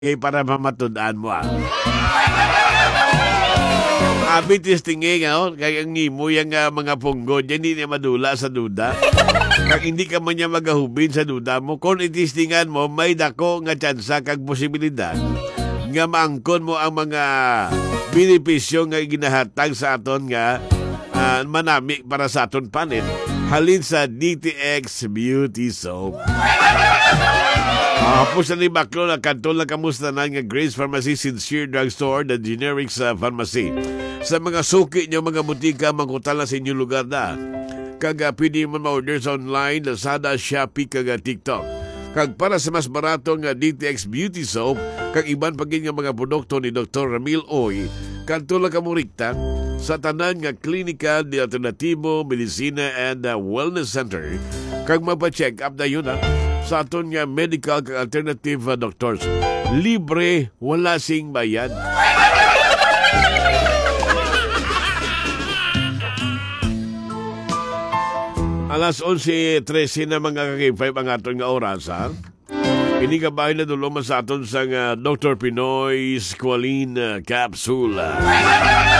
para mamatudaan mo Abi testingin kaya ang ngimo yung mga punggod, hindi niya madula sa duda. Kag hindi ka man niya magahubin sa duda mo, kung itistingan mo, may dako nga tsansa kag posibilidad nga maangkon mo ang mga benepisyo nga ginahatag sa aton nga manami para sa aton panin. Halin sa DTX Beauty Soap. Hapos na ni Baklo na kanto lang kamusta na nga Grace Pharmacy, Sincere Drugstore, the Generics Pharmacy. Sa mga suki niyo, mga butika, mangkutala sa inyong lugar na. Kag pwede mo ma-order sa online, Lazada, Shopee, kag TikTok. Kag para sa mas barato nga DTX Beauty Soap, kag iban pagin nga mga produkto ni Dr. Ramil Oy, kanto lang kamurikta sa tanan nga Klinika de Alternativo, Medicina and Wellness Center. Kag magpa-check up na yun sa aton nga medical kag alternative doctors. Libre, wala sing bayad. Alas 11:13 na mga kakipay ang aton nga oras Ini kabahin na dulong sa aton sa Dr. Pinoy Squalene Capsule.